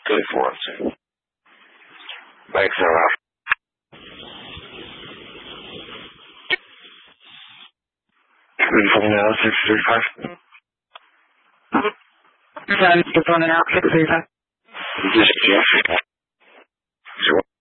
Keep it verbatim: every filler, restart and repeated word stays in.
Good for us. Thanks, Sarah. three twenty now, six three five. Ten, just running out, six three five. Just, yeah. Sure.